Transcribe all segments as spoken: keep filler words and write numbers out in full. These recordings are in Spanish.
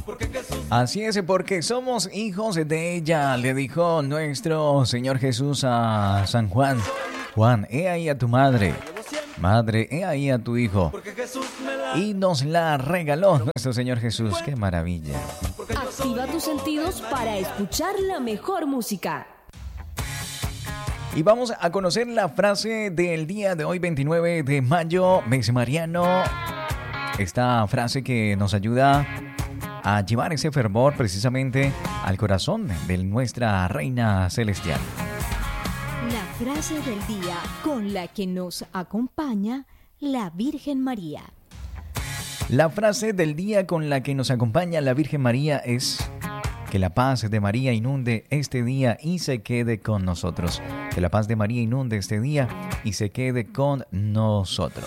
Así es, porque somos hijos de ella, le dijo nuestro Señor Jesús a San Juan. Juan, he ahí a tu madre. Madre, he ahí a tu hijo. Y nos la regaló nuestro Señor Jesús. ¡Qué maravilla! Activa tus sentidos para escuchar la mejor música. Y vamos a conocer la frase del día de hoy, veintinueve de mayo, mes mariano. Esta frase que nos ayuda a llevar ese fervor precisamente al corazón de nuestra Reina Celestial. La frase del día con la que nos acompaña la Virgen María. La frase del día con la que nos acompaña la Virgen María es: que la paz de María inunde este día y se quede con nosotros. Que la paz de María inunde este día y se quede con nosotros.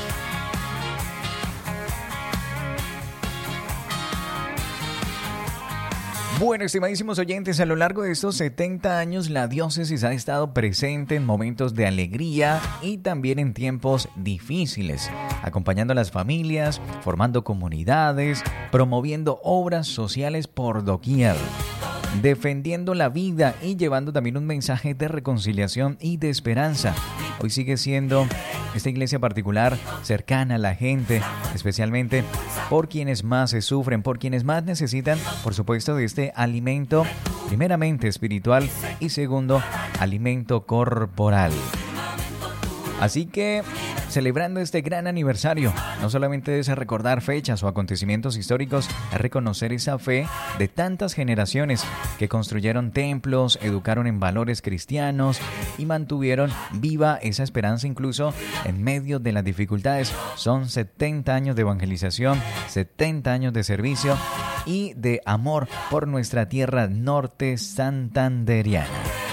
Bueno, estimadísimos oyentes, a lo largo de estos setenta años la diócesis ha estado presente en momentos de alegría y también en tiempos difíciles, acompañando a las familias, formando comunidades, promoviendo obras sociales por doquier, defendiendo la vida y llevando también un mensaje de reconciliación y de esperanza. Hoy sigue siendo esta iglesia particular cercana a la gente, especialmente por quienes más se sufren, por quienes más necesitan, por supuesto, de este alimento, primeramente espiritual y segundo, alimento corporal. Así que, celebrando este gran aniversario, no solamente es recordar fechas o acontecimientos históricos, es reconocer esa fe de tantas generaciones que construyeron templos, educaron en valores cristianos y mantuvieron viva esa esperanza incluso en medio de las dificultades. Son setenta años de evangelización, setenta años de servicio y de amor por nuestra tierra norte santanderiana.